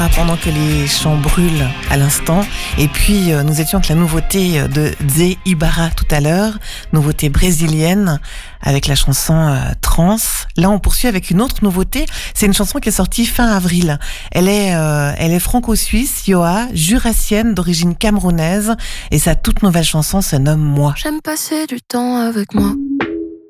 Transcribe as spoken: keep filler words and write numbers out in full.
Pendant que les champs brûlent à l'instant. Et puis, euh, nous étions avec la nouveauté de Zé Ibarra tout à l'heure, nouveauté brésilienne, avec la chanson euh, Trans. Là, on poursuit avec une autre nouveauté. C'est une chanson qui est sortie fin avril. Elle est, euh, elle est franco-suisse, Yoa, jurassienne d'origine camerounaise. Et sa toute nouvelle chanson se nomme Moi. J'aime passer du temps avec moi.